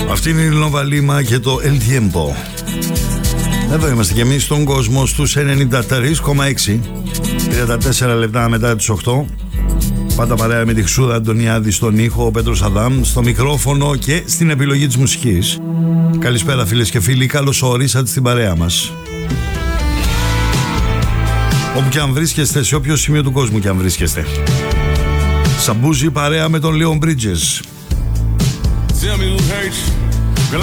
Αυτή είναι η Nova Lima και το El Tiempo. Εδώ είμαστε κι εμείς στον κόσμο στους 93,6. 34 λεπτά μετά τις 8. Πάντα παρέα με τη Χρυσούδα Αντωνιάδη στον ήχο, ο Πέτρος Αδάμ στο μικρόφωνο και στην επιλογή της μουσικής. Καλησπέρα φίλες και φίλοι, καλώς ορίσατε στην παρέα μας. Όπου και αν βρίσκεστε, σε όποιο σημείο του κόσμου και αν βρίσκεστε. Σαμπούζι παρέα με τον Leon Bridges. Tell me who hurt you.